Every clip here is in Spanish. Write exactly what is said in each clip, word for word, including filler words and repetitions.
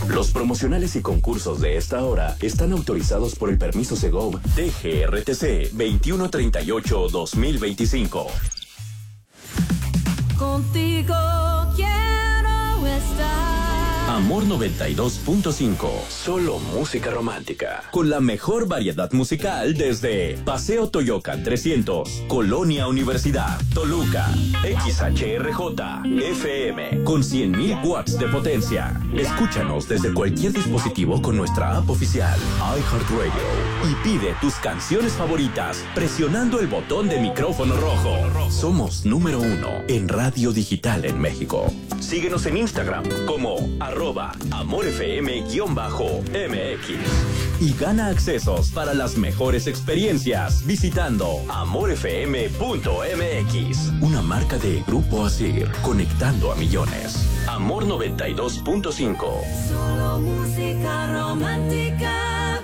Los promocionales y concursos de esta hora están autorizados por el permiso Segov D G R T C veintiuno treinta y ocho guión dos mil veinticinco. Contigo quiero estar. Amor noventa y dos punto cinco. Solo música romántica. Con la mejor variedad musical desde Paseo Toyocan trescientos, Colonia Universidad, Toluca, X H R J, F M, con cien mil watts de potencia. Escúchanos desde cualquier dispositivo con nuestra app oficial, iHeartRadio. Y pide tus canciones favoritas presionando el botón de micrófono rojo. Somos número uno en radio digital en México. Síguenos en Instagram como arroba amorfm-mx y gana accesos para las mejores experiencias visitando amorfm punto m x. Una marca de Grupo Asir, conectando a millones. Amor noventa y dos punto cinco. Solo música romántica.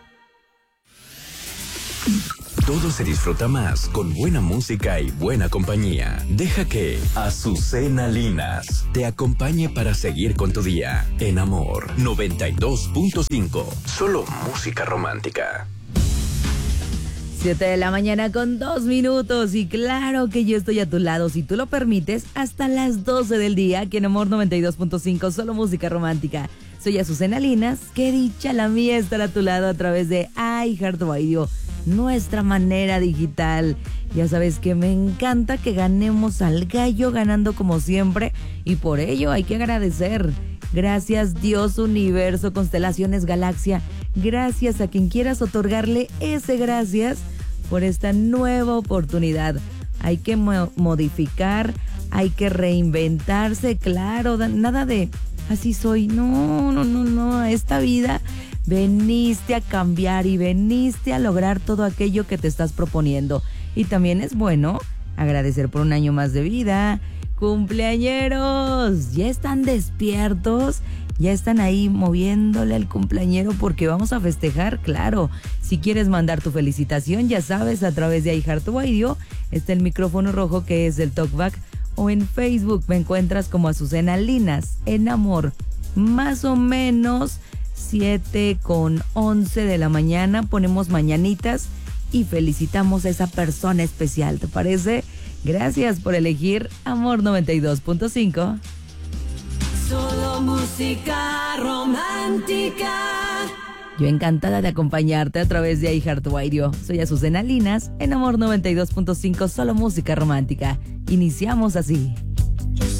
Todo se disfruta más con buena música y buena compañía. Deja que Azucena Linas te acompañe para seguir con tu día en Amor noventa y dos punto cinco. Solo música romántica. Siete de la mañana con dos minutos y claro que yo estoy a tu lado, si tú lo permites, hasta las doce del día aquí en Amor noventa y dos punto cinco, solo música romántica. Soy Azucena Linas, qué dicha la mía estar a tu lado a través de iHeartRadio, nuestra manera digital. Ya sabes que me encanta que ganemos al gallo ganando como siempre y por ello hay que agradecer. Gracias Dios, universo, constelaciones, galaxia. Gracias a quien quieras otorgarle ese gracias por esta nueva oportunidad. Hay que mo- modificar, hay que reinventarse, claro, nada de así soy. No, no, no, no, esta vida veniste a cambiar y veniste a lograr todo aquello que te estás proponiendo. Y también es bueno agradecer por un año más de vida. Cumpleañeros, ya están despiertos, ya están ahí moviéndole al cumpleañero porque vamos a festejar, claro. Si quieres mandar tu felicitación, ya sabes, a través de iHeartRadio está el micrófono rojo que es el talkback, o en Facebook me encuentras como Azucena Linas en Amor. Más o menos siete con once de la mañana ponemos mañanitas y felicitamos a esa persona especial, ¿te parece? Gracias por elegir Amor noventa y dos punto cinco. Solo música romántica. Yo encantada de acompañarte a través de iHeartRadio. Soy Azucena Linas en Amor noventa y dos punto cinco, solo música romántica. Iniciamos así.